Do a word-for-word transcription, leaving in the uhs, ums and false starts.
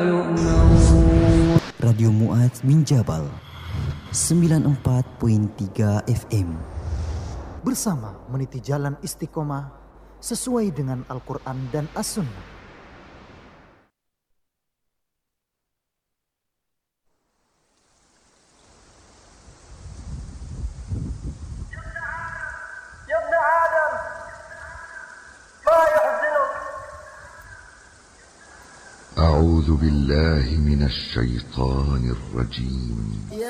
Radio Mu'adz bin Jabal sembilan puluh empat perpuluhan tiga F M. Bersama meniti jalan istiqomah sesuai dengan Al-Quran dan As-Sunnah. أعوذ بالله من الشيطان الرجيم.